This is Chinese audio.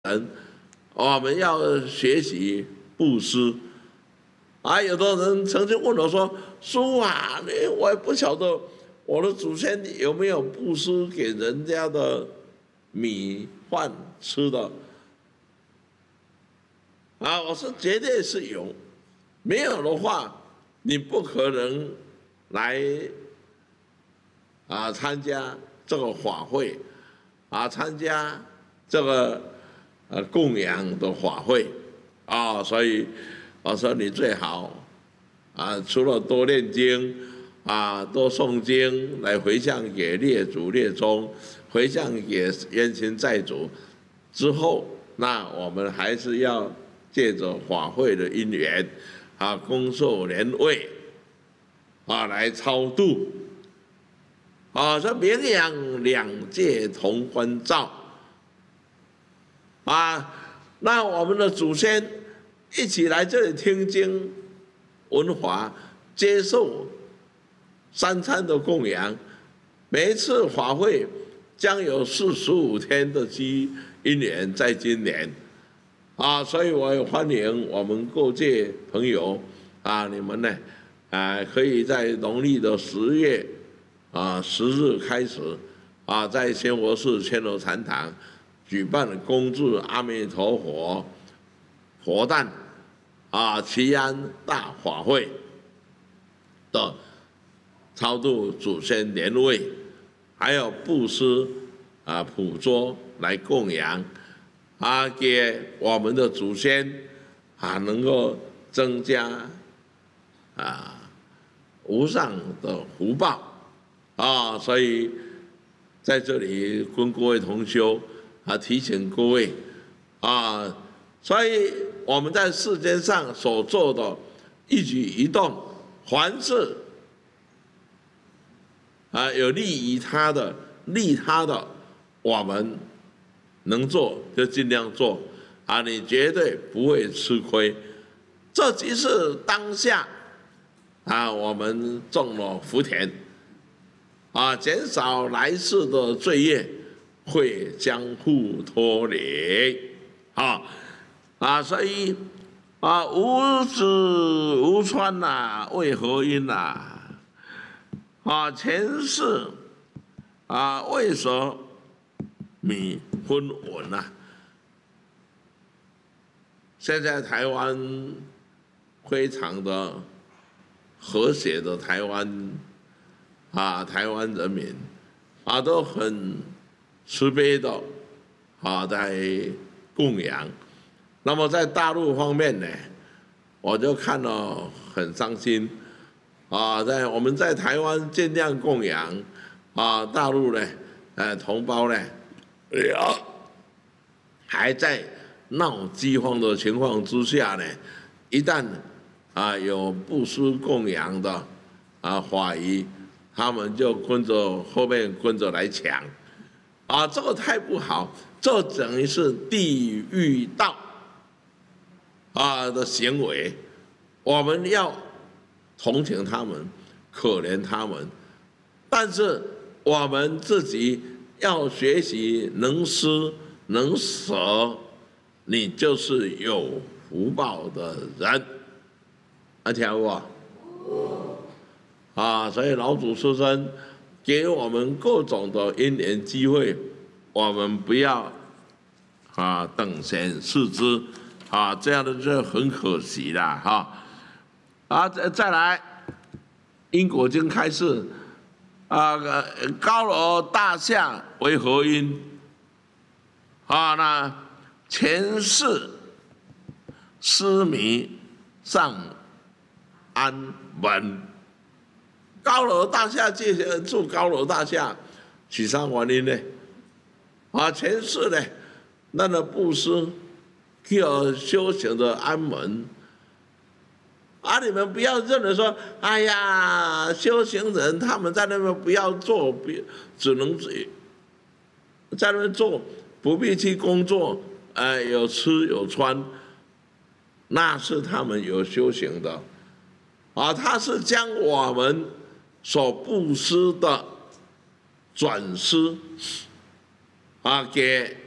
人，我们要学习布施。有的人曾经问我说：“叔啊，我也不晓得我的祖先有没有布施给人家的米饭吃的。”我说绝对是有，没有的话，你不可能来参加这个法会，参加这个供养的法会，所以我说你最好除了多念经多诵经来回向给列祖列宗，回向给冤亲债主之后，那我们还是要借着法会的因缘恭受莲位来超度说名扬两界同关照那我们的祖先一起来这里听经闻法，接受3餐的供养，每一次法会将有45天的因缘在今年所以我也欢迎我们各界朋友你们呢可以在农历的10月10日开始在仙佛寺千楼禅堂举办恭祝阿弥陀佛佛诞祈安大法会的超度祖先莲位，还有布施普桌来供养给我们的祖先能够增加无上的福报所以在这里跟各位同修提醒各位所以我们在世间上所做的一举一动，凡是有利于他的、利他的，我们能做就尽量做你绝对不会吃亏。这即是当下我们种了福田减少来世的罪业，会相互脱离所以无子无川为何因前世为舍米分文现在台湾非常的和谐的台湾台湾人民都很慈悲的在供养。那么在大陆方面呢，我就看了很伤心我们在台湾尽量供养大陆呢同胞呢还在闹饥荒的情况之下呢，一旦有布施供养的法仪，他们就后面跟着来抢这个太不好，这等于是地狱道的行为。我们要同情他们，可怜他们，但是我们自己要学习能施能舍，你就是有福报的人。听有所以老祖师尊给我们各种的因缘机会，我们不要等闲视之这样的就很可惜啦再来因果经开示高楼大厦为何因那前世失迷上安稳，高楼大厦住高楼大厦取上原因呢前世呢那个布施叫修行的安稳你们不要认为说哎呀修行人他们在那边不要做，只能在那边做，不必去工作有吃有穿，那是他们有修行的他是将我们所布施的转施给